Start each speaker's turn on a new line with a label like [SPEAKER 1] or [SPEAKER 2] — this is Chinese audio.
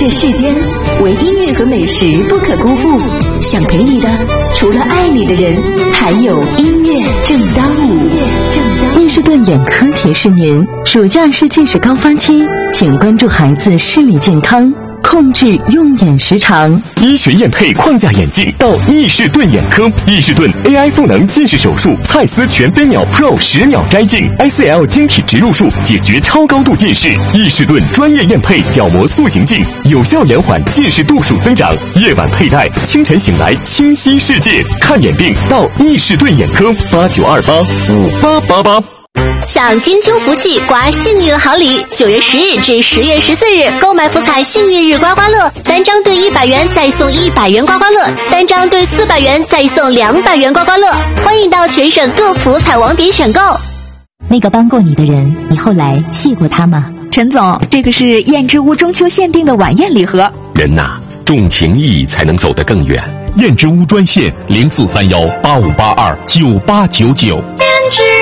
[SPEAKER 1] 这世间唯音乐和美食不可辜负，想陪你的除了爱你的人，还有音乐正当午。伊士顿眼科提示您，暑假是近视高发期，请关注孩子视力健康，控制用眼时长。
[SPEAKER 2] 医学验配框架眼镜到伊士顿眼科，伊士顿 AI 赋能近视手术，蔡司全飞秒 Pro 10秒摘镜 ，ICL 晶体植入术解决超高度近视。伊士顿专业验配角膜塑形镜，有效延缓近视度数增长。夜晚佩戴，清晨醒来清晰世界。看眼病到伊士顿眼科，89285888。
[SPEAKER 3] 享金秋福气，刮幸运好礼！9月10日至10月14日，购买福彩幸运日刮刮乐，单张兑100元再送100元刮刮乐，单张兑400元再送200元刮刮乐。欢迎到全省各福彩网点选购。
[SPEAKER 1] 那个帮过你的人，你后来谢过他吗？
[SPEAKER 4] 陈总，这个是燕之屋中秋限定的晚宴礼盒。
[SPEAKER 2] 人呐，重情义才能走得更远。
[SPEAKER 5] 燕之屋专线043185829899。
[SPEAKER 3] 燕之